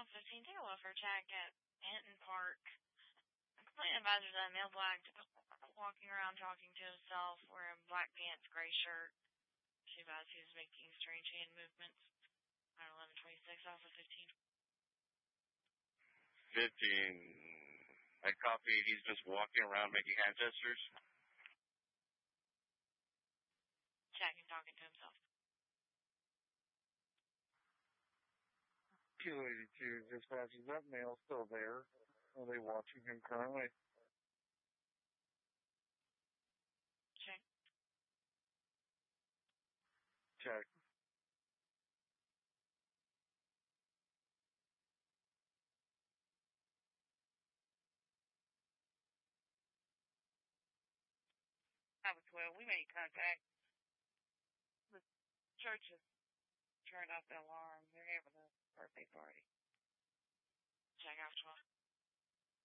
Alpha 15, take a welfare check at Hinton Park. A complaint advisor's on male black, walking around talking to himself, wearing black pants, gray shirt. She advised he was making strange hand movements. 1126, Alpha 15. 15. I copy. He's just walking around making hand gestures. Checking, talking to himself. 282 dispatch, is that male still there? Are they watching him currently? Check. Check. Alpha 12, we made contact. The church has turned off the alarm. They're having a birthday party. Check, Alpha 12.